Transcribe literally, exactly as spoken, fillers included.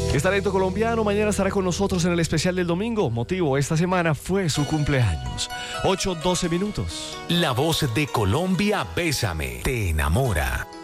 Es talento colombiano, mañana estará con nosotros en el especial del domingo. Motivo, esta semana fue su cumpleaños. ocho doce minutos. La voz de Colombia, Bésame, te enamora.